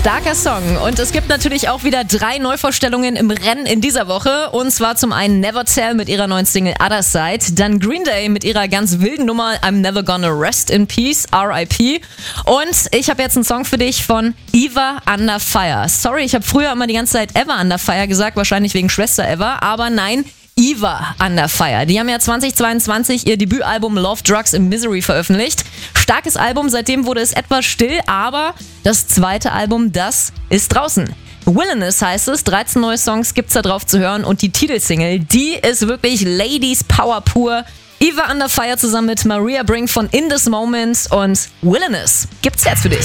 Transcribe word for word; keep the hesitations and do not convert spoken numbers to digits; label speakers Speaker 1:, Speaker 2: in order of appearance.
Speaker 1: Starker Song. Und es gibt natürlich auch wieder drei Neuvorstellungen im Rennen in dieser Woche. Und zwar zum einen Nevertell mit ihrer neuen Single Other Side, dann Green Day mit ihrer ganz wilden Nummer I'm Never Gonna Rest in Peace, R I P. Und ich habe jetzt einen Song für dich von Eva Under Fire. Sorry, ich habe früher immer die ganze Zeit Eva Under Fire gesagt, wahrscheinlich wegen Schwester Eva, aber nein, Eva Under Fire. Die haben ja zweitausendzweiundzwanzig ihr Debütalbum Love, Drugs and Misery veröffentlicht. Starkes Album, seitdem wurde es etwas still, aber das zweite Album, das ist draußen. Wilderness heißt es, dreizehn neue Songs gibt's da drauf zu hören und die Titelsingle, die ist wirklich Ladies Power pur. Eva Under Fire zusammen mit Maria Brink von In This Moment und Wilderness gibt's jetzt für dich.